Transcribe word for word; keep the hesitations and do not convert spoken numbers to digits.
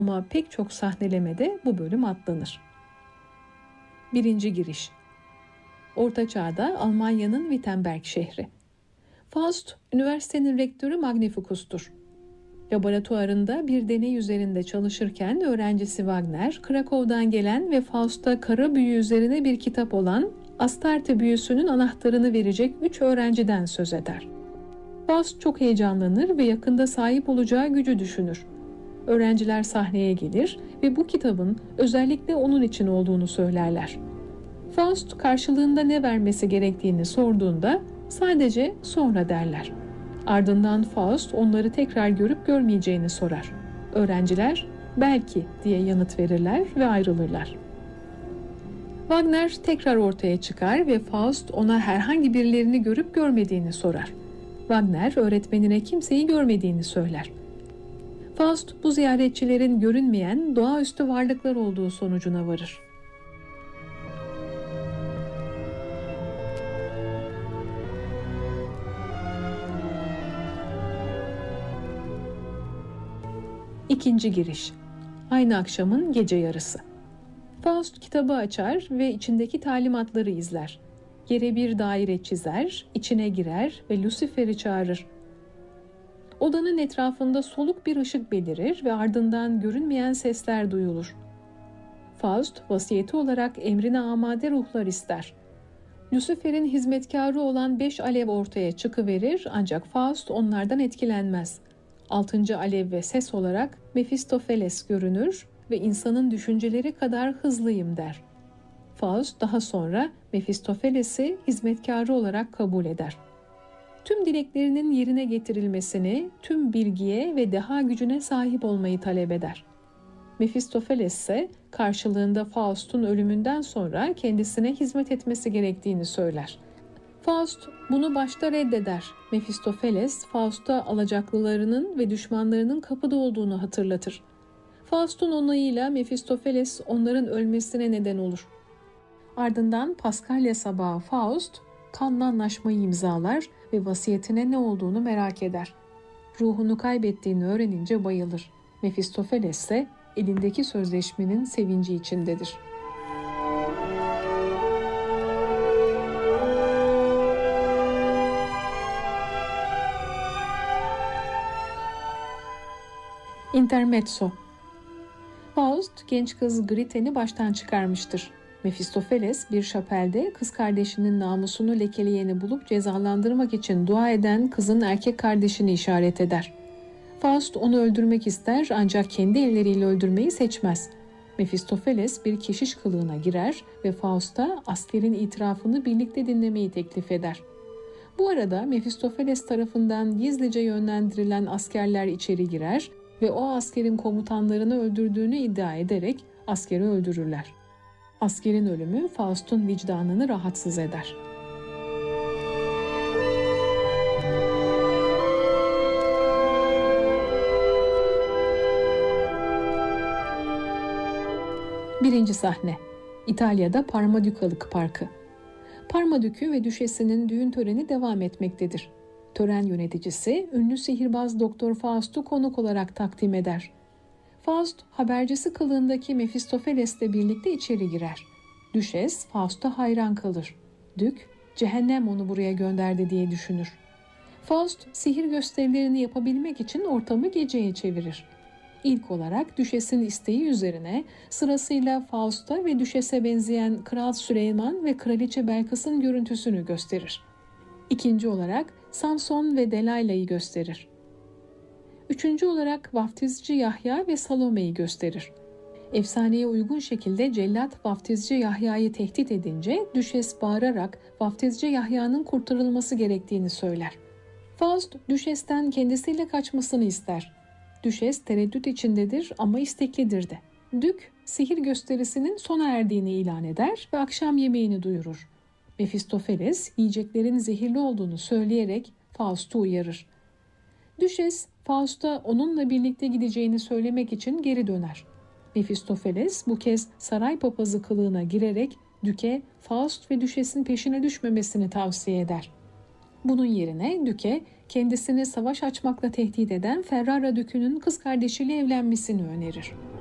ama pek çok sahnelemede bu bölüm atlanır. Birinci giriş. Orta Çağ'da Almanya'nın Wittenberg şehri. Faust, üniversitenin rektörü Magnificus'tur. Laboratuvarında bir deney üzerinde çalışırken öğrencisi Wagner, Krakow'dan gelen ve Faust'a kara büyü üzerine bir kitap olan Astarte büyüsünün anahtarını verecek üç öğrenciden söz eder. Faust çok heyecanlanır ve yakında sahip olacağı gücü düşünür. Öğrenciler sahneye gelir ve bu kitabın özellikle onun için olduğunu söylerler. Faust karşılığında ne vermesi gerektiğini sorduğunda sadece sonra derler. Ardından Faust onları tekrar görüp görmeyeceğini sorar. Öğrenciler belki diye yanıt verirler ve ayrılırlar. Wagner tekrar ortaya çıkar ve Faust ona herhangi birilerini görüp görmediğini sorar. Wagner öğretmenine kimseyi görmediğini söyler. Faust bu ziyaretçilerin görünmeyen doğaüstü varlıklar olduğu sonucuna varır. İkinci giriş. Aynı akşamın gece yarısı. Faust kitabı açar ve içindeki talimatları izler. Yere bir daire çizer, içine girer ve Lucifer'i çağırır. Odanın etrafında soluk bir ışık belirir ve ardından görünmeyen sesler duyulur. Faust vasiyeti olarak emrine amade ruhlar ister. Lucifer'in hizmetkarı olan beş alev ortaya çıkıverir ancak Faust onlardan etkilenmez. Altıncı alev ve ses olarak Mephistopheles görünür ve insanın düşünceleri kadar hızlıyım der. Faust daha sonra Mephistopheles'i hizmetkarı olarak kabul eder. Tüm dileklerinin yerine getirilmesini, tüm bilgiye ve deha gücüne sahip olmayı talep eder. Mephistopheles ise karşılığında Faust'un ölümünden sonra kendisine hizmet etmesi gerektiğini söyler. Faust bunu başta reddeder. Mephistopheles, Faust'a alacaklılarının ve düşmanlarının kapıda olduğunu hatırlatır. Faust'un onayıyla Mephistopheles onların ölmesine neden olur. Ardından Paskalya sabahı Faust, kanla anlaşmayı imzalar ve vasiyetine ne olduğunu merak eder. Ruhunu kaybettiğini öğrenince bayılır. Mephistopheles ise elindeki sözleşmenin sevinci içindedir. Intermezzo. Faust genç kız Griten'i baştan çıkarmıştır. Mephistopheles bir şapelde kız kardeşinin namusunu lekeleyeni bulup cezalandırmak için dua eden kızın erkek kardeşini işaret eder. Faust onu öldürmek ister ancak kendi elleriyle öldürmeyi seçmez. Mephistopheles bir keşiş kılığına girer ve Faust'a askerin itirafını birlikte dinlemeyi teklif eder. Bu arada Mephistopheles tarafından gizlice yönlendirilen askerler içeri girer ve o askerin komutanlarını öldürdüğünü iddia ederek askeri öldürürler. Askerin ölümü Faust'un vicdanını rahatsız eder. Birinci sahne. İtalya'da Parmadükalık Parkı. Parmadükü ve düşesinin düğün töreni devam etmektedir. Tören yöneticisi ünlü sihirbaz Doktor Faust'u konuk olarak takdim eder. Faust, habercisi kılığındaki Mephistopheles'le birlikte içeri girer. Düşes, Faust'a hayran kalır. Dük, cehennem onu buraya gönderdi diye düşünür. Faust, sihir gösterilerini yapabilmek için ortamı geceye çevirir. İlk olarak Düşes'in isteği üzerine sırasıyla Faust'a ve Düşes'e benzeyen Kral Süleyman ve Kraliçe Belkıs'ın görüntüsünü gösterir. İkinci olarak Samson ve Delilah'yı gösterir. Üçüncü olarak vaftizci Yahya ve Salome'yi gösterir. Efsaneye uygun şekilde cellat vaftizci Yahya'yı tehdit edince Düşes bağırarak vaftizci Yahya'nın kurtarılması gerektiğini söyler. Faust, Düşes'ten kendisiyle kaçmasını ister. Düşes tereddüt içindedir ama isteklidir de. Dük, sihir gösterisinin sona erdiğini ilan eder ve akşam yemeğini duyurur. Mephistopheles, yiyeceklerin zehirli olduğunu söyleyerek Faust'u uyarır. Düşes, Faust'a onunla birlikte gideceğini söylemek için geri döner. Mephistopheles bu kez saray papazı kılığına girerek Dük'e Faust ve Düşes'in peşine düşmemesini tavsiye eder. Bunun yerine Düke kendisini savaş açmakla tehdit eden Ferrara Dükü'nün kız kardeşiyle evlenmesini önerir.